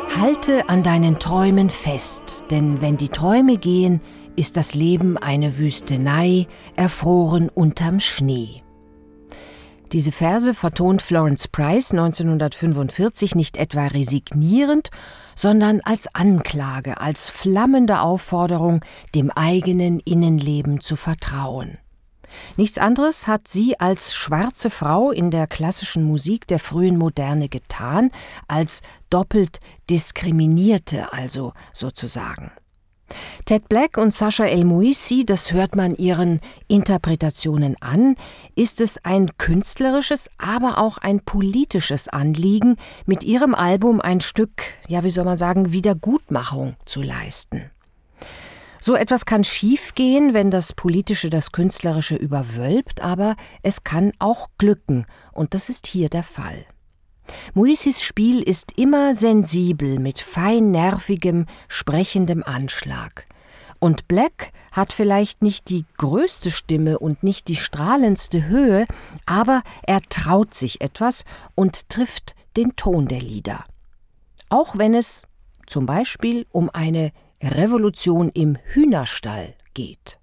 Halte an deinen Träumen fest, denn wenn die Träume gehen, ist das Leben eine Wüstenei, erfroren unterm Schnee. Diese Verse vertont Florence Price 1945 nicht etwa resignierend, sondern als Anklage, als flammende Aufforderung, dem eigenen Innenleben zu vertrauen. Nichts anderes hat sie als schwarze Frau in der klassischen Musik der frühen Moderne getan, als doppelt Diskriminierte also sozusagen. Ted Black und Sascha El-Moissi, das hört man ihren Interpretationen an, ist es ein künstlerisches, aber auch ein politisches Anliegen, mit ihrem Album ein Stück, Wiedergutmachung zu leisten. So etwas kann schiefgehen, wenn das Politische das Künstlerische überwölbt, aber es kann auch glücken, und das ist hier der Fall. Moissis Spiel ist immer sensibel, mit feinnervigem, sprechendem Anschlag. Und Black hat vielleicht nicht die größte Stimme und nicht die strahlendste Höhe, aber er traut sich etwas und trifft den Ton der Lieder. Auch wenn es zum Beispiel um eine Revolution im Hühnerstall geht.